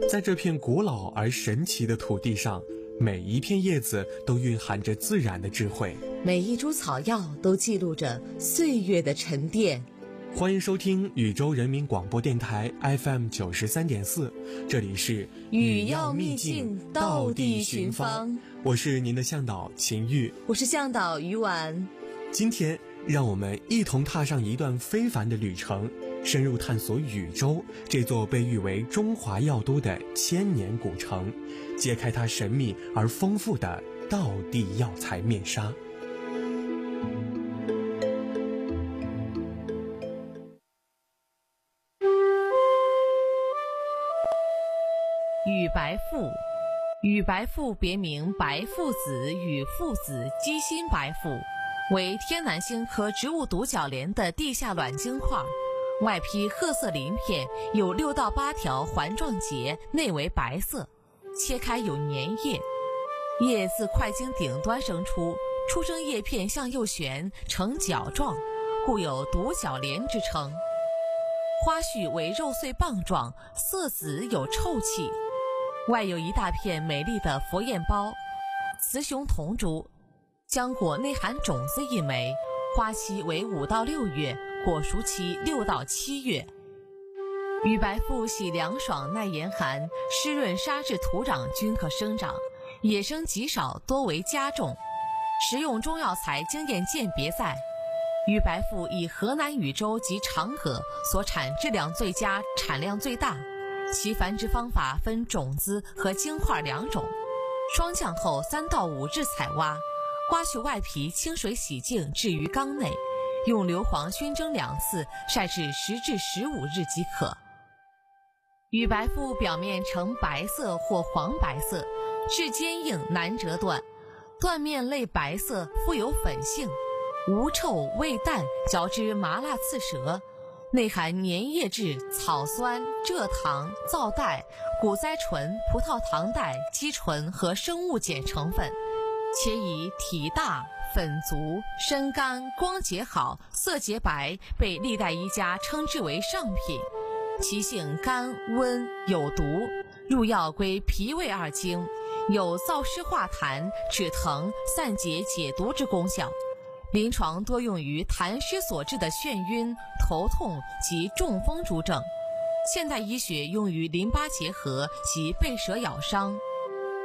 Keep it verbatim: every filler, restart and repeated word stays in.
在这片古老而神奇的土地上，每一片叶子都蕴含着自然的智慧， 每一株草药都记录着岁月的沉淀。 欢迎收听宇宙人民广播电台 F M 九十三点四，这里是语要秘境，道地寻芳。 我是您的向导秦玉， 我是向导于婉。 今天让我们一同踏上一段非凡的旅程，深入探索禹州这座被誉为中华药都的千年古城，揭开它神秘而丰富的道地药材面纱。 禹白父，禹白父别名白父子、禹父子、鸡心白父，为天南星科植物独角莲的地下卵晶块，外披褐色鳞片，有六到八条环状节，内为白色，切开有粘液，叶自块茎顶端生出，出生叶片向右旋，呈角状，故有独角莲之称。花序为肉穗棒状，色紫有臭气，外有一大片美丽的佛焰苞，雌雄同株，浆果内含种子一枚，花期为五到六月，果熟期六到七月。禹白父喜凉爽耐严寒，湿润沙质土壤均可生长，野生极少，多为家种。食用中药材经验鉴别在，禹白父以河南禹州及长葛所产质量最佳，产量最大。其繁殖方法分种子和晶块两种，霜降后三到五日采挖，刮去外皮，清水洗净，置于缸内，用硫磺熏蒸两次，晒至十至十五日即可。禹白父表面呈白色或黄白色，质坚硬，难折断，断面类白色，富有粉性，无臭味淡，嚼之麻辣刺舌，内含粘液质、草酸、蔗糖、皂带、谷甾醇、葡萄糖带、肌醇和生物碱成分，且以体大、粉足、身干、光洁好、色洁白，被历代医家称之为上品。其性甘温有毒，入药归脾胃二经，有燥湿化痰、止疼、散结解毒之功效。临床多用于痰湿所致的眩晕、头痛及中风诸症，现代医学用于淋巴结核及被蛇咬伤、